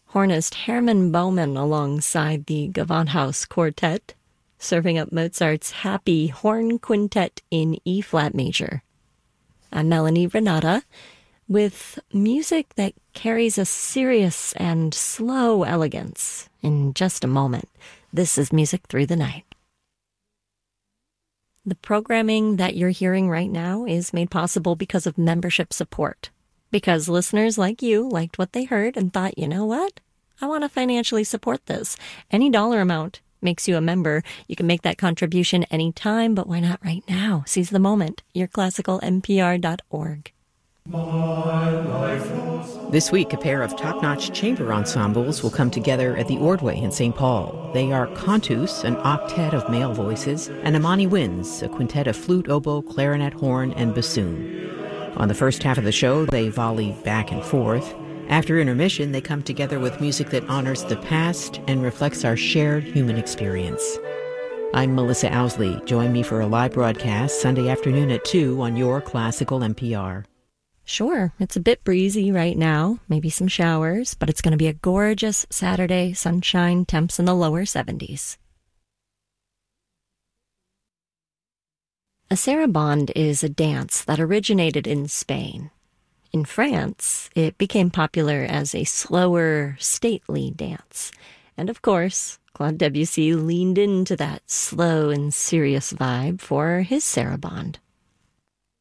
hornist Hermann Baumann alongside the Gewandhaus Quartet, serving up Mozart's Happy Horn Quintet in E-flat major. I'm Melanie Renata, with music that carries a serious and slow elegance. In just a moment, this is Music Through the Night. The programming that you're hearing right now is made possible because of membership support. Because listeners like you liked what they heard and thought, you know what? I want to financially support this. Any dollar amount makes you a member. You can make that contribution anytime, but why not right now? Seize the moment. YourClassicalNPR.org. This week, a pair of top-notch chamber ensembles will come together at the Ordway in St. Paul. They are Cantus, an octet of male voices, and Amani Winds, a quintet of flute, oboe, clarinet, horn, and bassoon. On the first half of the show, they volley back and forth. After intermission, they come together with music that honors the past and reflects our shared human experience. I'm Melissa Owsley. Join me for a live broadcast Sunday afternoon at 2 on Your Classical NPR. Sure, it's a bit breezy right now, maybe some showers, but it's going to be a gorgeous Saturday, sunshine, temps in the lower 70s. A sarabande is a dance that originated in Spain. In France, it became popular as a slower, stately dance. And of course, Claude Debussy leaned into that slow and serious vibe for his sarabande.